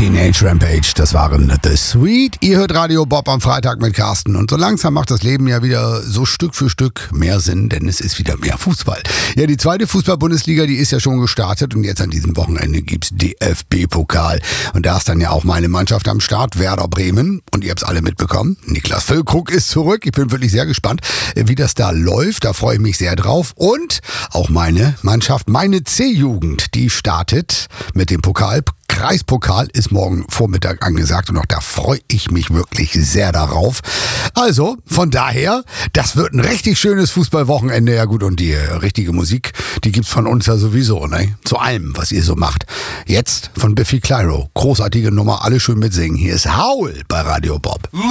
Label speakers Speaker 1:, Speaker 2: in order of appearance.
Speaker 1: Teenage Rampage, das waren The Sweet. Ihr hört Radio Bob am Freitag mit Carsten. Und so langsam macht das Leben ja wieder so Stück für Stück mehr Sinn, denn es ist wieder mehr Fußball. Ja, die zweite Fußball-Bundesliga, die ist ja schon gestartet und jetzt an diesem Wochenende gibt's DFB-Pokal. Und da ist dann ja auch meine Mannschaft am Start, Werder Bremen. Und ihr habt's alle mitbekommen, Niklas Füllkrug ist zurück. Ich bin wirklich sehr gespannt, wie das da läuft. Da freue ich mich sehr drauf. Und auch meine Mannschaft, meine C-Jugend, die startet mit dem Pokal. Kreispokal ist morgen Vormittag angesagt und auch da freue ich mich wirklich sehr darauf. Also, von daher, das wird ein richtig schönes Fußballwochenende. Ja gut, und die richtige Musik, die gibt's von uns ja sowieso, ne? Zu allem, was ihr so macht. Jetzt von Biffy Clyro. Großartige Nummer, alle schön mitsingen. Hier ist Howl bei Radio Bob.